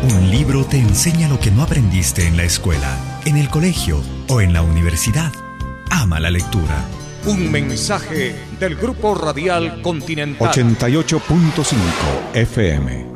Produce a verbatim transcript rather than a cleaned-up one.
Un libro te enseña lo que no aprendiste en la escuela, en el colegio o en la universidad. Ama la lectura. Un mensaje del Grupo Radial Continental. ochenta y ocho punto cinco F M.